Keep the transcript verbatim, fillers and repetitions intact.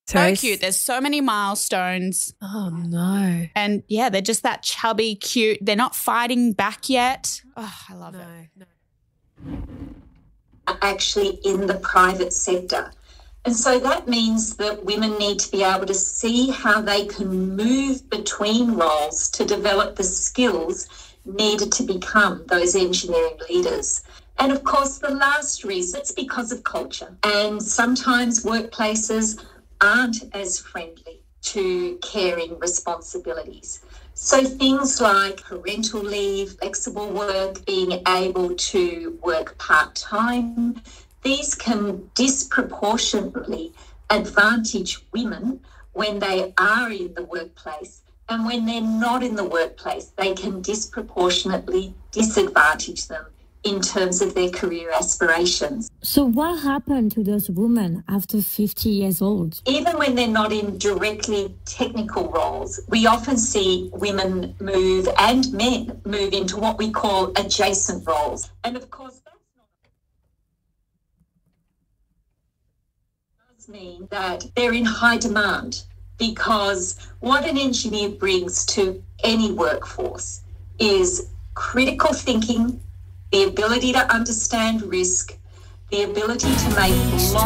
So cute. There's so many milestones. Oh, no. And, yeah, they're just that chubby, cute. They're not fighting back yet. Oh, I love no, it. No. Actually in the private sector. And so that means that women need to be able to see how they can move between roles to develop the skills needed to become those engineering leaders. And of course, the last reason, it's because of culture. And sometimes workplaces aren't as friendly to caring responsibilities. So things like parental leave, flexible work, being able to work part-time, these can disproportionately advantage women when they are in the workplace. And when they're not in the workplace, they can disproportionately disadvantage them in terms of their career aspirations. So what happened to those women after fifty years old? Even when they're not in directly technical roles, we often see women move and men move into what we call adjacent roles. And of course, that's not does mean that they're in high demand, because what an engineer brings to any workforce is critical thinking, the ability to understand risk, the ability to make long